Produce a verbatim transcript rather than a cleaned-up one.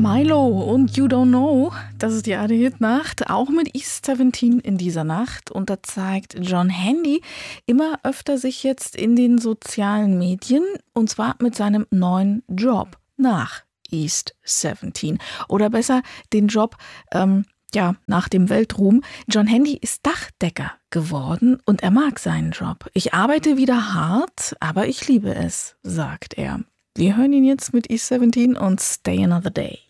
Milo und You Don't Know, das ist die A R D-Hit-Nacht, auch mit East siebzehn in dieser Nacht. Und da zeigt John Handy immer öfter sich jetzt in den sozialen Medien, und zwar mit seinem neuen Job nach East siebzehn. Oder besser den Job, ähm, ja, nach dem Weltruhm. John Handy ist Dachdecker geworden und er mag seinen Job. Ich arbeite wieder hart, aber ich liebe es, sagt er. Wir hören ihn jetzt mit East siebzehn und Stay Another Day.